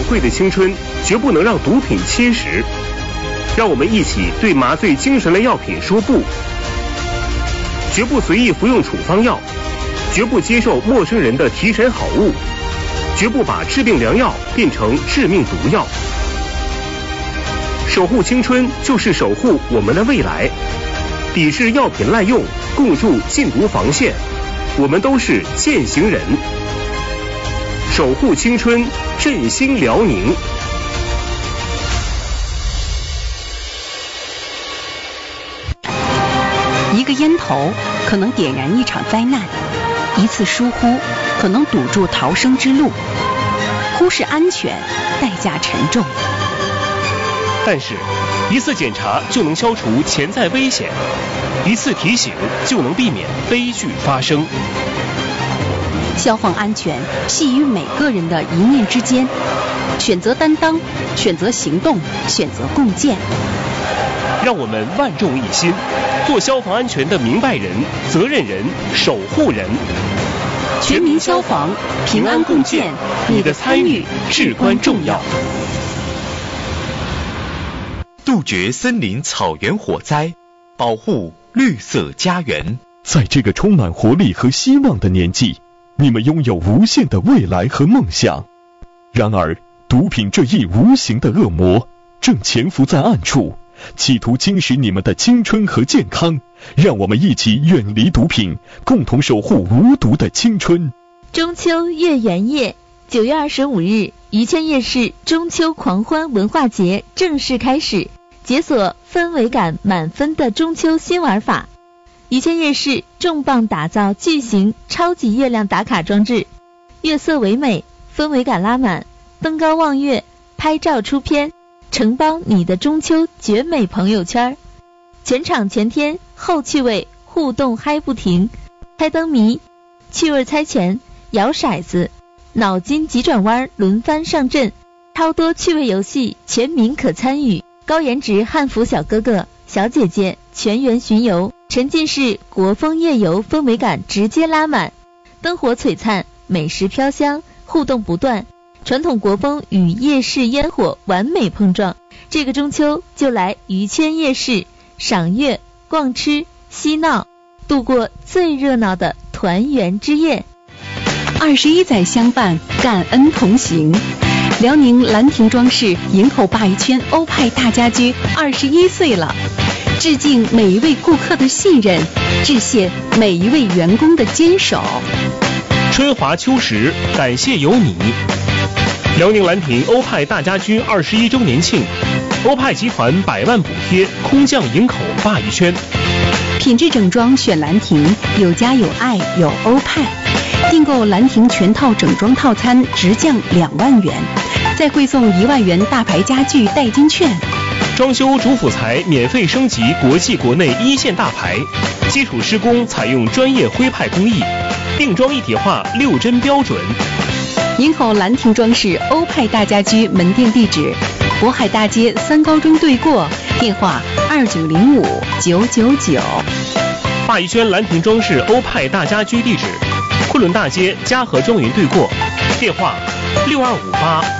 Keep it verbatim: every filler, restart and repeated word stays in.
贵的青春绝不能让毒品侵蚀。让我们一起对麻醉精神类药品说不，绝不随意服用处方药，绝不接受陌生人的提神好物，绝不把治病良药变成致命毒药。守护青春就是守护我们的未来，抵制药品滥用，共筑禁毒防线，我们都是践行人。守护青春，振兴辽宁。 一个烟头可能点燃一场灾难，一次疏忽可能堵住逃生之路。忽视安全，代价沉重。 但是，一次检查就能消除潜在危险，一次提醒就能避免悲剧发生。 消防安全系于每个人的一念之间，选择担当，选择行动，选择共建。 让我们万众一心，做消防安全的明白人、责任人、守护人。 全民消防，平安共建，你的参与至关重要。 杜绝森林草原火灾，保护绿色家园。 在这个充满活力和希望的年纪，你们拥有无限的未来和梦想。然而，毒品这一无形的恶魔正潜伏在暗处，企图侵蚀你们的青春和健康。让我们一起远离毒品，共同守护无毒的青春。 中秋月圆夜，九月二十五日，宜谦夜市中秋狂欢文化节正式开始，解锁氛围感满分的中秋新玩法。宜谦夜市重磅打造巨型超级月亮打卡装置，月色唯美，氛围感拉满，登高望月，拍照出片，承包你的中秋绝美朋友圈。全场全天后趣味互动嗨不停，猜灯谜、趣味猜拳、摇骰子、脑筋急转弯轮番上阵，超多趣味游戏全民可参与，高颜值汉服小哥哥小姐姐全员巡游，沉浸式国风夜游氛围感直接拉满，灯火璀璨，美食飘香，互动不断，传统国风与夜市烟火完美碰撞。这个中秋就来宜谦夜市赏月、逛吃、嬉闹，度过最热闹的团圆之夜。 二十一载相伴，感恩同行。辽宁兰亭装饰营口鲅鱼圈欧派大家居二十一岁了，致敬每一位顾客的信任，致谢每一位员工的坚守。 春华秋实，感谢有你。辽宁兰亭欧派大家居二十一周年庆，欧派集团百万补贴，空降营口鲅鱼圈。 品质整装选兰亭，有家有爱有欧派。订购兰亭全套整装套餐直降两万元，再馈送一万元大牌家具代金券。 装修主辅材免费升级国际国内一线大牌，基础施工采用专业徽派工艺，定装一体化六针标准。 营口兰亭装饰欧派大家居门店地址：渤海大街三高中对过，电话二九零五九九九。 鲅鱼圈兰亭装饰欧派大家居地址：昆仑大街嘉禾庄园对过，电话六二五八